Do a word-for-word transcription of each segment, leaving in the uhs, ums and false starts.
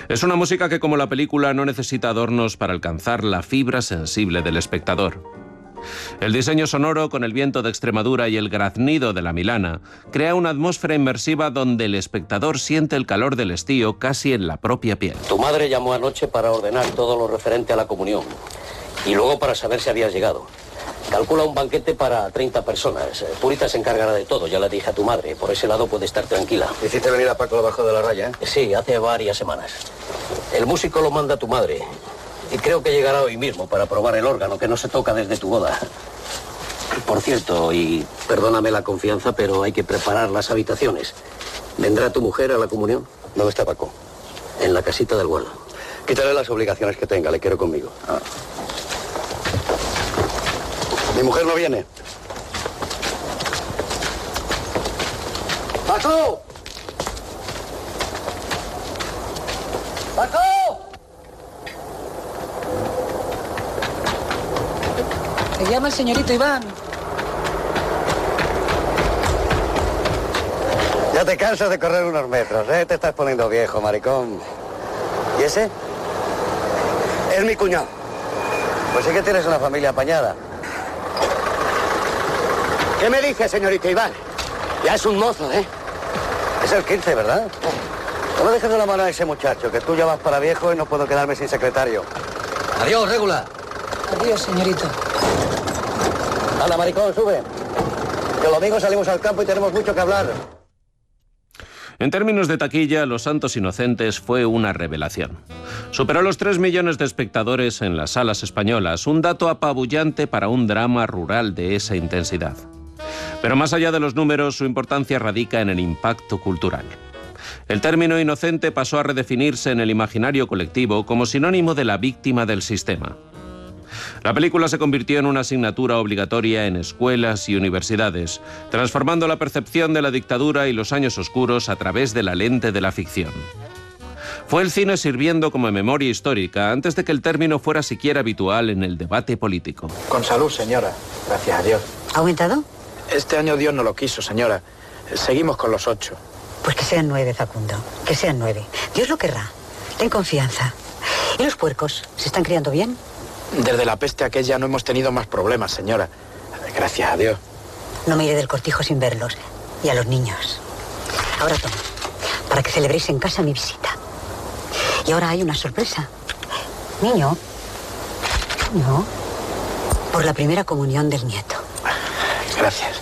Es una música que, como la película, no necesita adornos para alcanzar la fibra sensible del espectador. El diseño sonoro, con el viento de Extremadura y el graznido de la Milana, crea una atmósfera inmersiva donde el espectador siente el calor del estío casi en la propia piel. Tu madre llamó anoche para ordenar todo lo referente a la comunión y luego para saber si habías llegado. Calcula un banquete para treinta personas. Purita se encargará de todo, ya le dije a tu madre. Por ese lado puede estar tranquila. ¿Hiciste venir a Paco debajo de la raya? ¿eh? Sí, hace varias semanas. El músico lo manda tu madre. Y creo que llegará hoy mismo para probar el órgano, que no se toca desde tu boda. Por cierto, y perdóname la confianza, pero hay que preparar las habitaciones. ¿Vendrá tu mujer a la comunión? ¿Dónde está Paco? En la casita del Gual. Quítale las obligaciones que tenga, le quiero conmigo. Ah. Mi mujer no viene. ¡Paco! ¡Paco! Me llama el señorito Iván. Ya te cansas de correr unos metros, ¿eh? Te estás poniendo viejo, maricón. ¿Y ese? Es mi cuñado. Pues sí que tienes una familia apañada. ¿Qué me dice, señorita Iván? Ya es un mozo, ¿eh? Es el quince, ¿verdad? No me dejes de la mano a ese muchacho, que tú ya vas para viejo y no puedo quedarme sin secretario. Adiós, Régula. Adiós, señorito. Anda, maricón, sube. Que los amigos salimos al campo y tenemos mucho que hablar. En términos de taquilla, Los Santos Inocentes fue una revelación. Superó los tres millones de espectadores en las salas españolas, un dato apabullante para un drama rural de esa intensidad. Pero más allá de los números, su importancia radica en el impacto cultural. El término inocente pasó a redefinirse en el imaginario colectivo como sinónimo de la víctima del sistema. La película se convirtió en una asignatura obligatoria en escuelas y universidades, transformando la percepción de la dictadura y los años oscuros a través de la lente de la ficción. Fue el cine sirviendo como memoria histórica antes de que el término fuera siquiera habitual en el debate político. Con salud, señora. Gracias a Dios. ¿Ha aumentado? Este año Dios no lo quiso, señora. Seguimos con los ocho. Pues que sean nueve, Facundo. Que sean nueve. Dios lo querrá. Ten confianza. ¿Y los puercos? ¿Se están criando bien? Desde la peste aquella no hemos tenido más problemas, señora. Gracias a Dios. No me iré del cortijo sin verlos. Y a los niños. Ahora toma, para que celebréis en casa mi visita. Y ahora hay una sorpresa. Niño. No. Por la primera comunión del nieto. Gracias.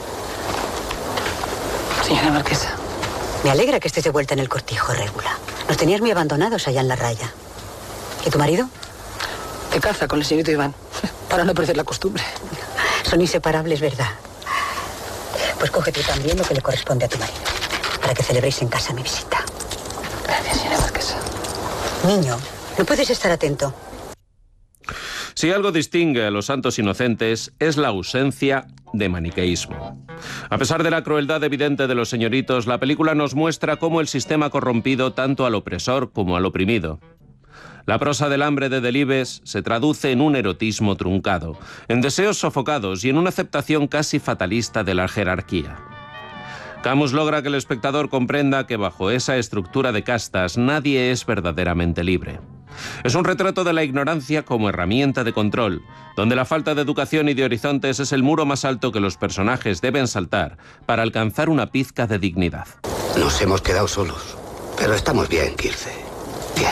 Señora Marquesa. Me alegra que estés de vuelta en el cortijo, Régula. Nos tenías muy abandonados allá en la raya. ¿Y tu marido? De caza con el señorito Iván, para no perder la costumbre. Son inseparables, ¿verdad? Pues coge tú también lo que le corresponde a tu marido, para que celebréis en casa mi visita. Gracias, señora Marquesa. Niño, no puedes estar atento. Si algo distingue a Los Santos Inocentes es la ausencia de maniqueísmo. A pesar de la crueldad evidente de los señoritos, la película nos muestra cómo el sistema ha corrompido tanto al opresor como al oprimido. La prosa del hambre de Delibes se traduce en un erotismo truncado, en deseos sofocados y en una aceptación casi fatalista de la jerarquía. Camus logra que el espectador comprenda que bajo esa estructura de castas nadie es verdaderamente libre. Es un retrato de la ignorancia como herramienta de control, donde la falta de educación y de horizontes es el muro más alto que los personajes deben saltar para alcanzar una pizca de dignidad. Nos hemos quedado solos, pero estamos bien, Kirce. Bien.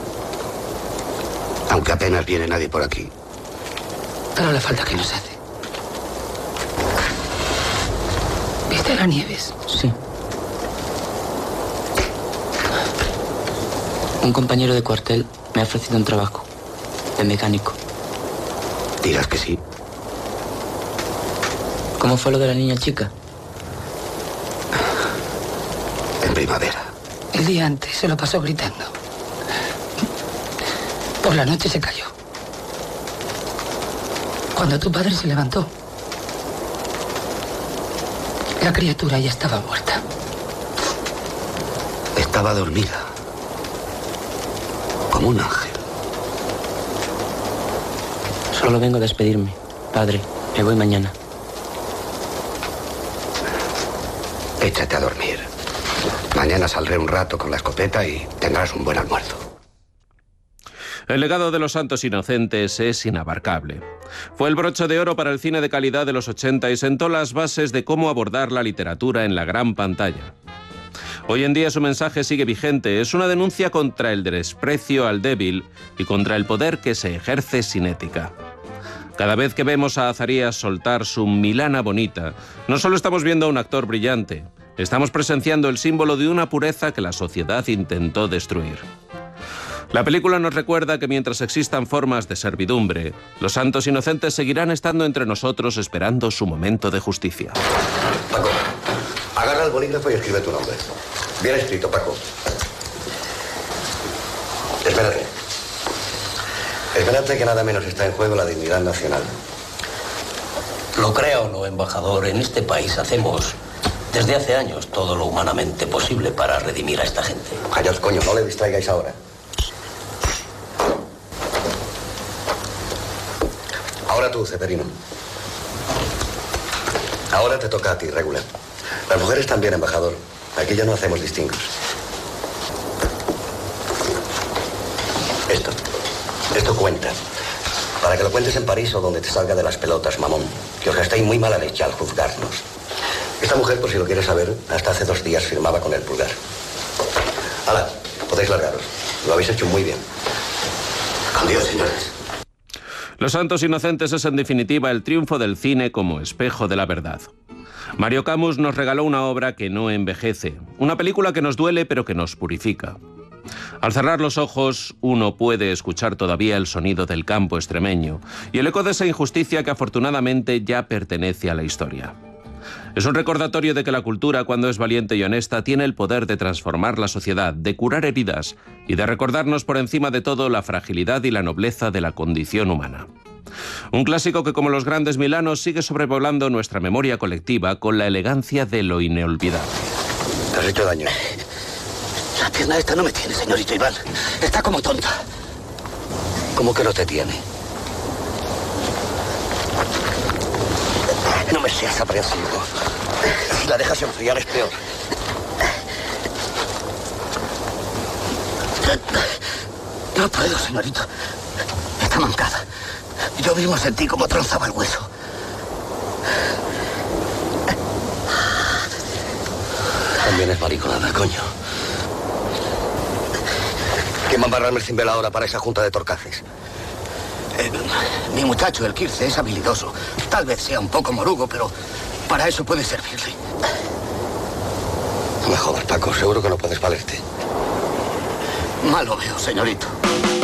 Aunque apenas viene nadie por aquí. Pero la falta que nos hace. ¿Viste a las Nieves? Sí. Un compañero de cuartel me ha ofrecido un trabajo de mecánico. ¿Dirás que sí? ¿Cómo fue lo de la niña chica? En primavera. El día antes se lo pasó gritando. Por la noche se cayó. Cuando tu padre se levantó, la criatura ya estaba muerta. Estaba dormida. Como un ángel. Solo vengo a despedirme. Padre, me voy mañana. Échate a dormir. Mañana saldré un rato con la escopeta y tendrás un buen almuerzo. El legado de Los Santos Inocentes es inabarcable. Fue el broche de oro para el cine de calidad de los ochenta y sentó las bases de cómo abordar la literatura en la gran pantalla. Hoy en día su mensaje sigue vigente, es una denuncia contra el desprecio al débil y contra el poder que se ejerce sin ética. Cada vez que vemos a Azarías soltar su Milana bonita, no solo estamos viendo a un actor brillante, estamos presenciando el símbolo de una pureza que la sociedad intentó destruir. La película nos recuerda que mientras existan formas de servidumbre, los santos inocentes seguirán estando entre nosotros esperando su momento de justicia. Paco, agarra el bolígrafo y escribe tu nombre. Bien escrito, Paco. Espérate. Espérate que nada menos está en juego la dignidad nacional. Lo crea o no, embajador, en este país hacemos desde hace años todo lo humanamente posible para redimir a esta gente. Callaos, coño, no le distraigáis ahora. Ahora tú, Ceferino. Ahora te toca a ti, Regular. Las mujeres también, embajador. Aquí ya no hacemos distingos. Esto. Esto cuenta. Para que lo cuentes en París o donde te salga de las pelotas, mamón. Que os gastéis muy mala leche al juzgarnos. Esta mujer, por si lo quieres saber, hasta hace dos días firmaba con el pulgar. Hala, podéis largaros. Lo habéis hecho muy bien. Con Dios, señores. Los Santos Inocentes es en definitiva el triunfo del cine como espejo de la verdad. Mario Camus nos regaló una obra que no envejece, una película que nos duele pero que nos purifica. Al cerrar los ojos, uno puede escuchar todavía el sonido del campo extremeño y el eco de esa injusticia que afortunadamente ya pertenece a la historia. Es un recordatorio de que la cultura, cuando es valiente y honesta, tiene el poder de transformar la sociedad, de curar heridas y de recordarnos por encima de todo la fragilidad y la nobleza de la condición humana. Un clásico que, como los grandes milanos, sigue sobrevolando nuestra memoria colectiva con la elegancia de lo inolvidable. Te has hecho daño. La pierna esta no me tiene, señorito Iván. Está como tonta. ¿Cómo que no te tiene? No me seas aprensivo. Si la dejas enfriar es peor. No puedo, señorito. Está mancada. Yo mismo sentí como tronzaba el hueso. También es mariconada, coño. ¿Quién va a embarrarme el cimbel ahora para esa junta de torcaces? Eh, mi muchacho, el Kirce, es habilidoso. Tal vez sea un poco morugo, pero para eso puede servirle. No me jodas, Paco. Seguro que no puedes valerte. Mal lo veo, señorito.